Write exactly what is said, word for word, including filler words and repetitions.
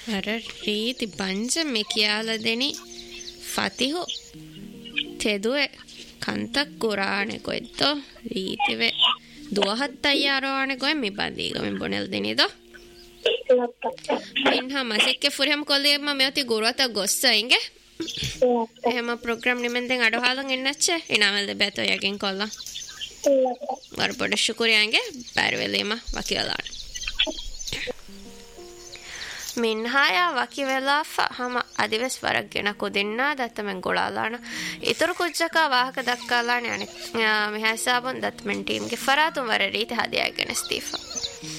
අර රීති පංච මේ කියලා දෙනි ෆතිහු තෙදුවේ කන්තක් කුරානේ කොයිතෝ රීතිවේ දුවහත් අයියාරෝනේ කොයි මේ බන්දීගම බොනෙල් දෙනිදෝ මින්හා මසික්කේ ෆුරහම් කොල්ලියම මෙති ගුරුවත ගොස්සයින්ගේ එහෙම ප්‍රෝග්‍රෑම් නිමෙන්දෙන් අඩහාලන් එන්නච්චේ ඉනාමල්ද බැතෝ යකින් කොල්ලා වර පොඩ ශුක්‍රියාන්ගේ බැරවෙලීම වකිවලාන මින්හායා වකිවෙලාෆා හම අදිවස් වරක්ගෙන කුදින්නා දත්තමෙන් ගොලාලාන ඉතුරු කුච්චකා වාහක දක්කාලාන යන මිහැසාබොන් දත්මෙන් ටීම්ගේ ෆරාතුන් වර රීති හදයාගෙන ස්තීෆා